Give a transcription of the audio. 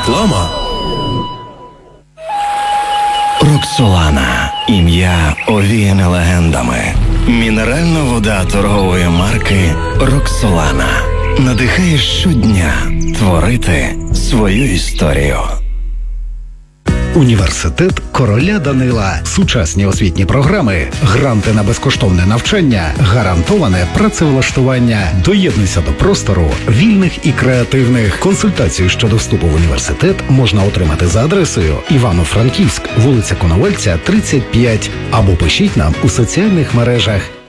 Реклама. Роксолана. Ім'я овіяне легендами. Мінеральна вода торгової марки Роксолана надихає щодня творити свою історію. Університет короля Данила. Сучасні освітні програми, гранти на безкоштовне навчання, гарантоване працевлаштування. Доєднуйся до простору вільних і креативних. Консультацію щодо вступу в університет можна отримати за адресою Івано-Франківськ, вулиця Коновальця, 35, або пишіть нам у соціальних мережах.